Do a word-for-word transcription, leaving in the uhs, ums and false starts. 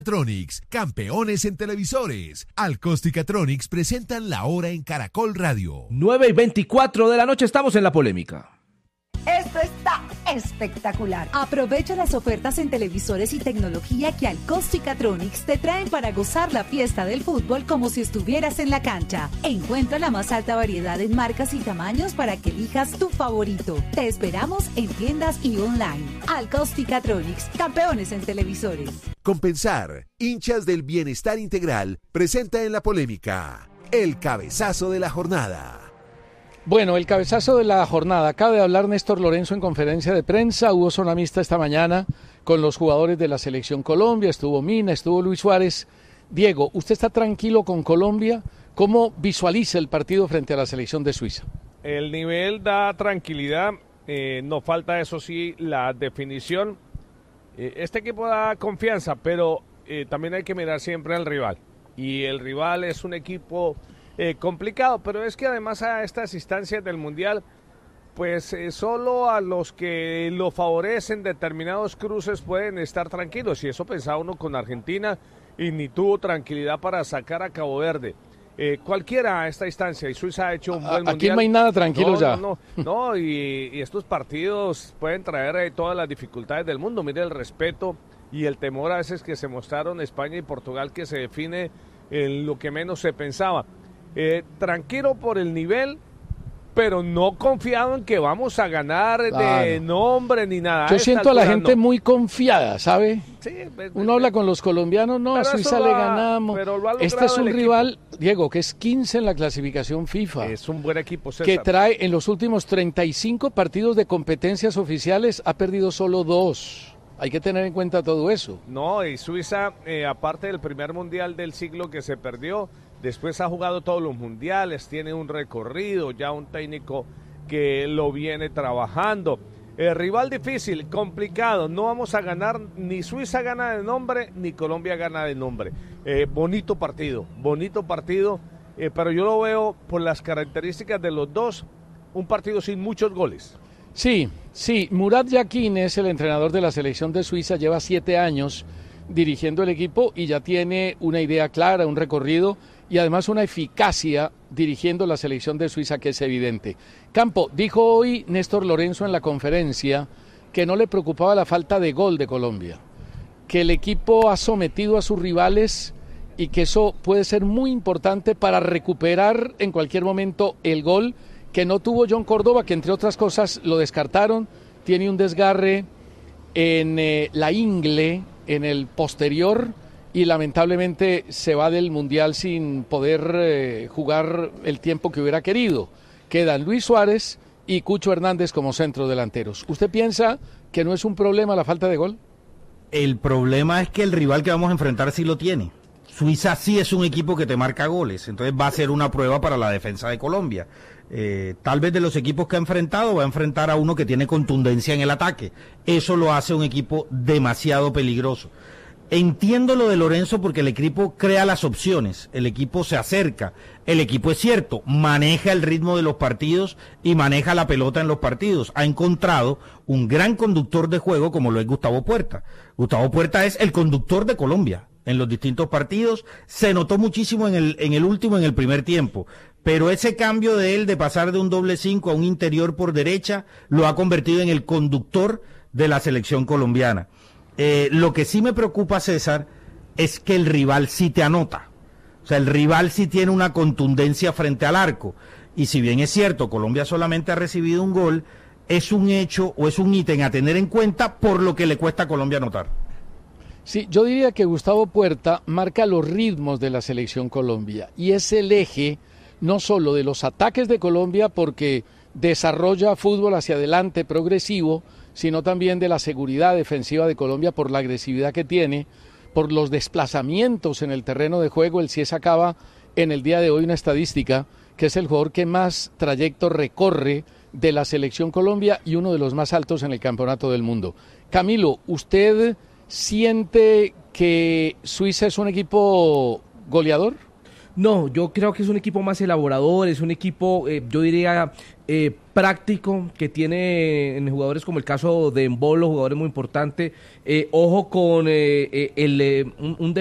Catronics, campeones en televisores. Alcosta y Catronics presentan La Hora en Caracol Radio. nueve y veinticuatro de la noche, estamos en la polémica. Esto está espectacular. Aprovecha las ofertas en televisores y tecnología que Alcosta y Catronics te traen para gozar la fiesta del fútbol como si estuvieras en la cancha. Encuentra la más alta variedad en marcas y tamaños para que elijas tu favorito. Te esperamos en tiendas y online. Alcosta y Catronics, campeones en televisores. Compensar, hinchas del bienestar integral, presenta en la polémica el cabezazo de la jornada. Bueno, el cabezazo de la jornada. Acaba de hablar Néstor Lorenzo en conferencia de prensa. Hubo zona mixta esta mañana con los jugadores de la Selección Colombia. Estuvo Mina, estuvo Luis Suárez. Diego, ¿usted está tranquilo con Colombia? ¿Cómo visualiza el partido frente a la selección de Suiza? El nivel da tranquilidad. Eh, nos falta, eso sí, la definición. Eh, este equipo da confianza, pero eh, también hay que mirar siempre al rival. Y el rival es un equipo... Eh, complicado, pero es que además a estas instancias del Mundial, pues eh, solo a los que lo favorecen determinados cruces pueden estar tranquilos, y eso pensaba uno con Argentina, y ni tuvo tranquilidad para sacar a Cabo Verde. Eh, cualquiera a esta instancia, y Suiza ha hecho un buen Aquí Mundial. no hay nada tranquilo no, ya. No, no, no y, y estos partidos pueden traer eh, todas las dificultades del mundo. Mire el respeto y el temor a veces que se mostraron España y Portugal, que se define en lo que menos se pensaba. Eh, tranquilo por el nivel, pero no confiado en que vamos a ganar claro. de nombre ni nada. Yo siento a la gente no. muy confiada, ¿sabe? Sí, pues, Uno habla con los colombianos, no, a Suiza le ganamos. Este es un rival, equipo. Diego, que es quince en la clasificación FIFA. Es un buen equipo, César. Que trae en los últimos treinta y cinco partidos de competencias oficiales, ha perdido solo dos. Hay que tener en cuenta todo eso. No, y Suiza, eh, aparte del primer mundial del siglo que se perdió, después ha jugado todos los mundiales, tiene un recorrido, ya un técnico que lo viene trabajando. El rival difícil, complicado, no vamos a ganar, ni Suiza gana de nombre, ni Colombia gana de nombre. Eh, bonito partido, bonito partido, eh, pero yo lo veo por las características de los dos, un partido sin muchos goles. Sí, sí, Murat Yakin es el entrenador de la selección de Suiza, lleva siete años dirigiendo el equipo y ya tiene una idea clara, un recorrido y además una eficacia dirigiendo la selección de Suiza que es evidente. Campo, dijo hoy Néstor Lorenzo en la conferencia que no le preocupaba la falta de gol de Colombia, que el equipo ha sometido a sus rivales y que eso puede ser muy importante para recuperar en cualquier momento el gol que no tuvo John Córdoba, que entre otras cosas lo descartaron, tiene un desgarre en eh, la ingle, en el posterior, y lamentablemente se va del Mundial sin poder eh, jugar el tiempo que hubiera querido. Quedan Luis Suárez y Cucho Hernández como centro delanteros. ¿Usted piensa que no es un problema la falta de gol? El problema es que el rival que vamos a enfrentar sí lo tiene. Suiza sí es un equipo que te marca goles, entonces va a ser una prueba para la defensa de Colombia. Eh, tal vez de los equipos que ha enfrentado va a enfrentar a uno que tiene contundencia en el ataque. Eso lo hace un equipo demasiado peligroso. Entiendo lo de Lorenzo porque el equipo crea las opciones, el equipo se acerca, el equipo es cierto, maneja el ritmo de los partidos y maneja la pelota en los partidos. Ha encontrado un gran conductor de juego como lo es Gustavo Puerta. Gustavo Puerta es el conductor de Colombia en los distintos partidos, se notó muchísimo en el, en el último, en el primer tiempo, pero ese cambio de él de pasar de un doble cinco a un interior por derecha lo ha convertido en el conductor de la selección colombiana. Eh, lo que sí me preocupa, César, es que el rival sí te anota. O sea, el rival sí tiene una contundencia frente al arco. Y si bien es cierto, Colombia solamente ha recibido un gol, es un hecho o es un ítem a tener en cuenta por lo que le cuesta a Colombia anotar. Sí, yo diría que Gustavo Puerta marca los ritmos de la selección Colombia y es el eje no solo de los ataques de Colombia porque desarrolla fútbol hacia adelante progresivo, sino también de la seguridad defensiva de Colombia por la agresividad que tiene, por los desplazamientos en el terreno de juego. El C I E sacaba en el día de hoy una estadística que es el jugador que más trayecto recorre de la selección Colombia y uno de los más altos en el campeonato del mundo. Camilo, ¿usted siente que Suiza es un equipo goleador? No, yo creo que es un equipo más elaborador, es un equipo, eh, yo diría, eh, práctico, que tiene en jugadores como el caso de Embolo, jugadores muy importantes. Eh, ojo con eh, eh, el, eh, un, un